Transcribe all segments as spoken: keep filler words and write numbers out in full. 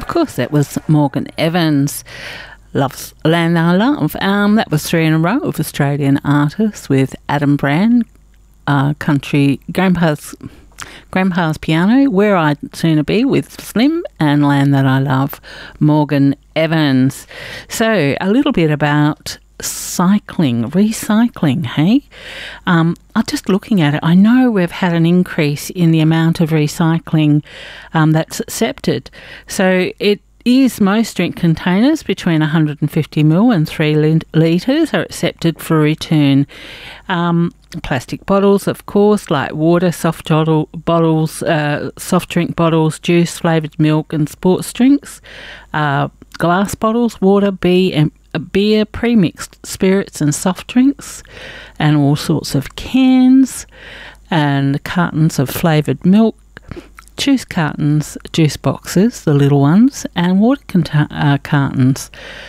Of course, that was Morgan Evans. Loves Land I Love. Um, that was three in a row of Australian artists with Adam Brand, uh, country Grandpa's Grandpa's Piano, Where I'd Sooner Be with Slim, and Land That I Love, Morgan Evans. So a little bit about cycling, recycling, hey? Um, I'm just looking at it. I know we've had an increase in the amount of recycling um, that's accepted. So it is most drink containers between one hundred fifty millilitres and three litres are accepted for return. Um, plastic bottles, of course, like water, soft bottle, bottles, uh, soft drink bottles, juice, flavoured milk and sports drinks. Uh, glass bottles, water, beer, and beer, pre-mixed spirits and soft drinks, and all sorts of cans and cartons of flavoured milk, juice cartons, juice boxes, the little ones, and water cont- uh, cartons.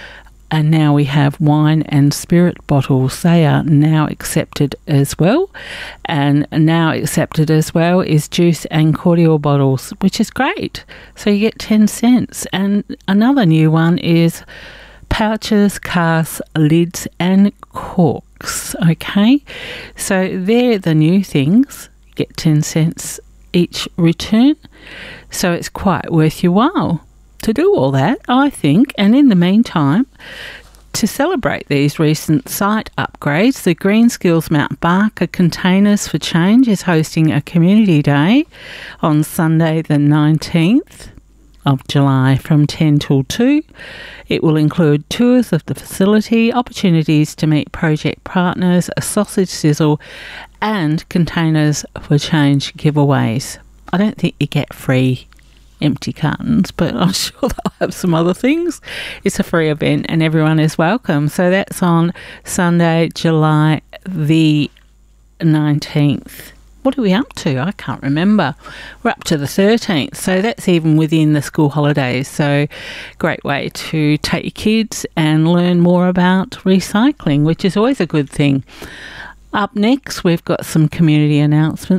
And now we have wine and spirit bottles. They are now accepted as well. And now accepted as well is juice and cordial bottles, which is great. So you get ten cents. And another new one is pouches, casks, lids and corks. Okay, so they're the new things. Get ten cents each return. So it's quite worth your while to do all that, I think. And in the meantime, to celebrate these recent site upgrades, the Green Skills Mount Barker Containers for Change is hosting a community day on Sunday the nineteenth of July from ten till two. It will include tours of the facility, opportunities to meet project partners, a sausage sizzle and Containers for Change giveaways. I don't think you get free empty cartons, but I'm sure they'll have some other things. It's a free event and everyone is welcome. So that's on Sunday, July the nineteenth. What are we up to? I can't remember. We're up to the thirteenth, so that's even within the school holidays. So great way to take your kids and learn more about recycling, which is always a good thing. Up next, we've got some community announcements.